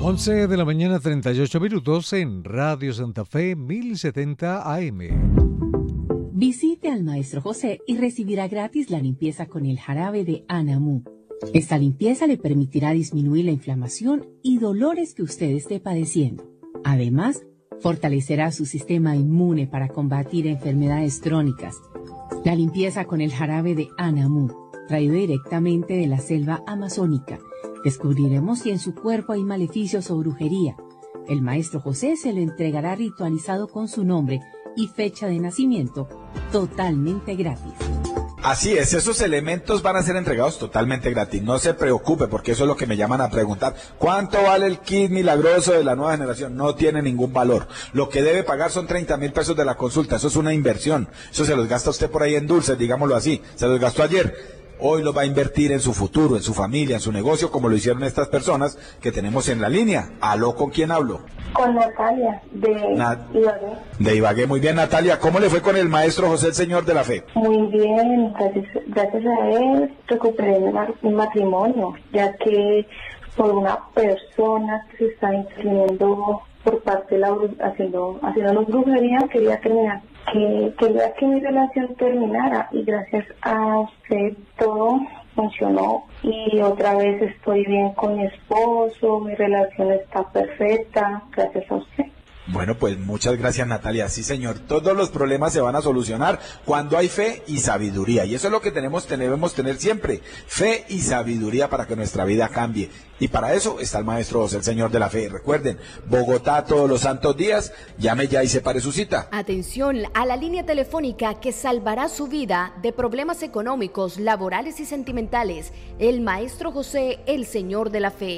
11 de la mañana, 38 minutos en Radio Santa Fe 1070 AM. Visite al Maestro José y recibirá gratis la limpieza con el jarabe de Anamú. Esta limpieza le permitirá disminuir la inflamación y dolores que usted esté padeciendo. Además, fortalecerá su sistema inmune para combatir enfermedades crónicas. La limpieza con el jarabe de Anamú, traído directamente de la selva amazónica. Descubriremos si en su cuerpo hay maleficios o brujería. El Maestro José se lo entregará ritualizado con su nombre y fecha de nacimiento, totalmente gratis. Así es, esos elementos van a ser entregados totalmente gratis. No se preocupe, porque eso es lo que me llaman a preguntar. ¿Cuánto vale el kit milagroso de la nueva generación? No tiene ningún valor. Lo que debe pagar son 30,000 pesos de la consulta. Eso es una inversión. Eso se los gasta usted por ahí en dulces, digámoslo así. Se los gastó ayer. Hoy lo va a invertir en su futuro, en su familia, en su negocio, como lo hicieron estas personas que tenemos en la línea. ¿Aló? ¿Con quién hablo? Con Natalia, de Ibagué. De Ibagué. Muy bien, Natalia. ¿Cómo le fue con el Maestro José, el Señor de la Fe? Muy bien, gracias a él recuperé mi matrimonio, ya que por una persona que se está interviniendo por parte de la haciendo brujería, quería que mi relación terminara, y gracias a usted todo funcionó y otra vez estoy bien con mi esposo, mi relación está perfecta, gracias a usted. Bueno, pues muchas gracias, Natalia. Sí, señor, todos los problemas se van a solucionar cuando hay fe y sabiduría. Y eso es lo que debemos tener siempre, fe y sabiduría para que nuestra vida cambie. Y para eso está el Maestro José, el Señor de la Fe. Recuerden, Bogotá todos los santos días. Llame ya y separe su cita. Atención a la línea telefónica que salvará su vida de problemas económicos, laborales y sentimentales. El Maestro José, el Señor de la Fe.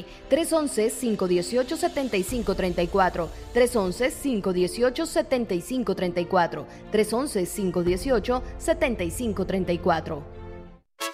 311-518-7534. 311-518-7534. 311-518-7534.